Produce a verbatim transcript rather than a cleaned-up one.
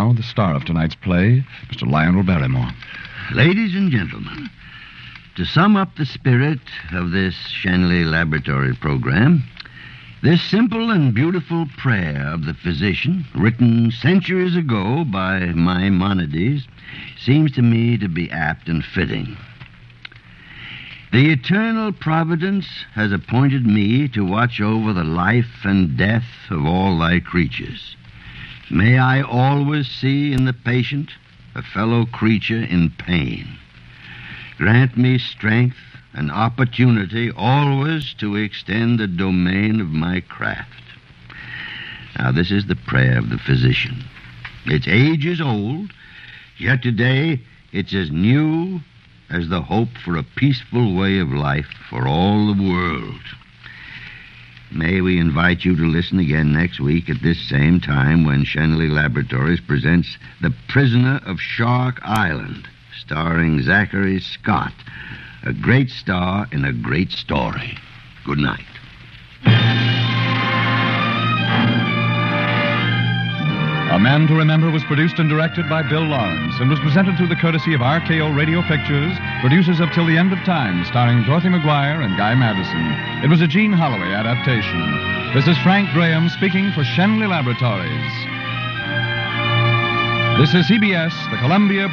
now, the star of tonight's play, Mister Lionel Barrymore. Ladies and gentlemen, to sum up the spirit of this Shenley Laboratory program, this simple and beautiful prayer of the physician, written centuries ago by Maimonides, seems to me to be apt and fitting. The eternal providence has appointed me to watch over the life and death of all thy creatures. May I always see in the patient a fellow creature in pain. Grant me strength and opportunity always to extend the domain of my craft. Now, this is the prayer of the physician. Its age is old, yet today it's as new as the hope for a peaceful way of life for all the world. May we invite you to listen again next week at this same time when Shenley Laboratories presents The Prisoner of Shark Island, starring Zachary Scott, a great star in a great story. Good night. A Man to Remember was produced and directed by Bill Lawrence and was presented through the courtesy of R K O Radio Pictures, producers of Till the End of Time, starring Dorothy McGuire and Guy Madison. It was a Gene Holloway adaptation. This is Frank Graham speaking for Shenley Laboratories. This is C B S, the Columbia